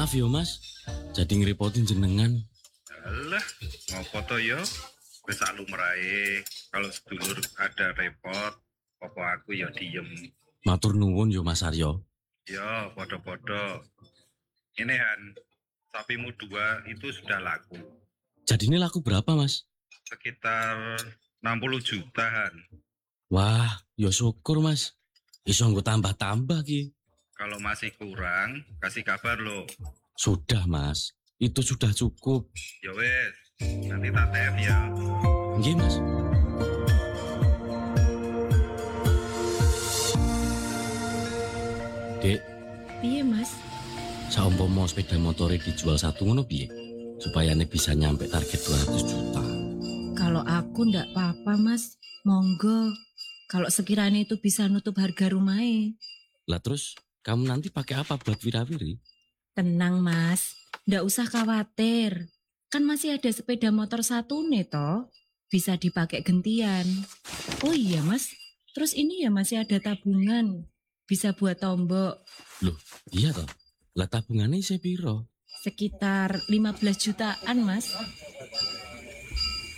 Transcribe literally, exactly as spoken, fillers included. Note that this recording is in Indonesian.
Maaf yo mas, jadi ngerepotin jenengan. Alah, ngopo to yo? Wis sak lumrahe, kalau sedulur ada repot, apa aku ya diem. Matur nuwun yo Mas Aryo. Yo, podo-podo. Ini Han, sapimu dua itu sudah laku. Jadi ini laku berapa mas? Sekitar enam puluh juta Han. Wah, yo syukur mas. Iso nggo tambah-tambah ki. Kalau masih kurang, kasih kabar lo. Sudah mas, itu sudah cukup. Ya wes, nanti tak T M ya. Nggih mas. Dek, Piye mas? saumpama sepeda motornya dijual satu ngono piye? Supaya ane bisa nyampe target dua ratus juta. Kalau aku ndak apa-apa mas, monggo. Kalau sekiranya itu bisa nutup harga rumahnya. Lah terus, kamu nanti pakai apa buat wirawiri? Tenang mas, ndak usah khawatir. Kan masih ada sepeda motor satu nih toh. Bisa dipakai gentian. Oh iya mas, terus ini ya masih ada tabungan. Bisa buat tombok. Loh, iya toh. Lah tabungannya saya piro? Sekitar lima belas jutaan mas.